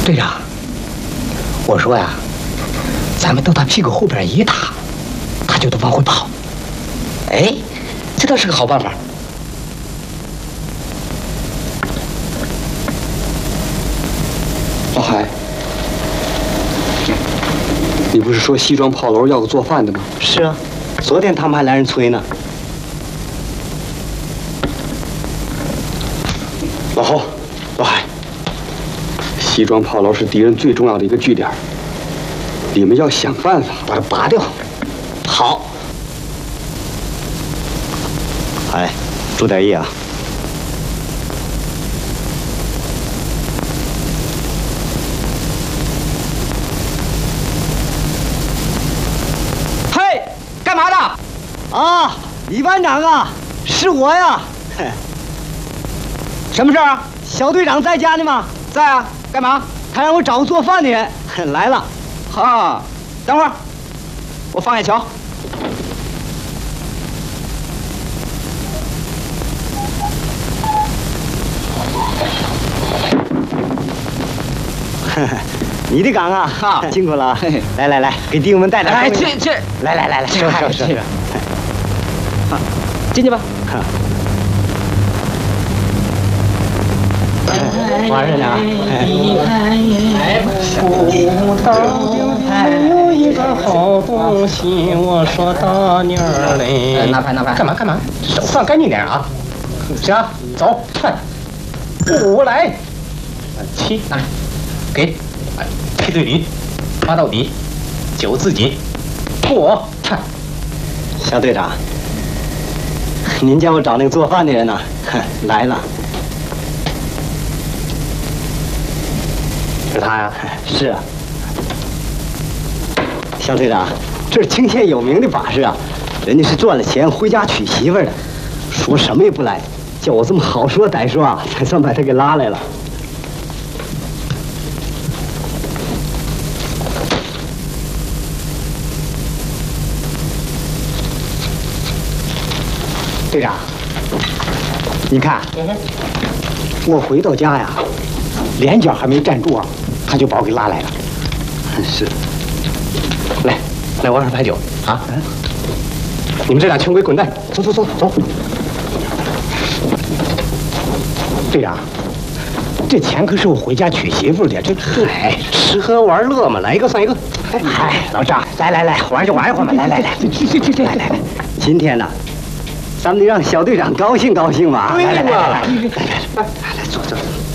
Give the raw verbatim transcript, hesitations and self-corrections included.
队长，我说呀，咱们到他屁股后边一打，他就得往回跑。哎，这倒是个好办法。 老海，你不是说西庄炮楼要个做饭的吗？ 是啊，昨天他们还来人催呢。 老侯，老海，西庄炮楼是敌人最重要的一个据点，你们要想办法把它拔掉。 好。哎，注点意啊！ 嘿，干嘛的？ 啊，李班长啊，是我呀。 什么事儿啊？ 小队长在家呢吗？ 在啊。干嘛？ 他让我找个做饭的人。来了。 啊，等会儿，我放下瞧。 你的岗啊，哈，辛苦了。来来来，给弟兄们带点。 来，去去， 来来来来， 是是是。进去吧。 玩着呢。 有一个好东西，我说大妞儿嘞。 拿牌拿牌。 干嘛干嘛？手放干净点啊！行，走，五来，七拿来，给，配对驴，八到底，九自己，过。 小队长，您叫我找那个做饭的人呢？来了。 是他呀？ 是啊。小队长，这是清县有名的把式啊，人家是赚了钱回家娶媳妇儿的，说什么也不来，叫我这么好说歹说啊，才算把他给拉来了。队长，你看，我回到家呀，连脚还没站住啊，他就把我给拉来了。是。 来，来玩会儿牌九啊！你们这俩穷鬼滚蛋！ 走走走走。队长，这钱可是我回家娶媳妇的，这嗨，吃喝玩乐嘛，来一个算一个。 嗨，老张，来来来，玩就玩一会儿嘛，来来来，去去去去，来来来。今天呢，咱们得让小队长高兴高兴嘛。 对嘛！ 来来来来来来来，坐坐。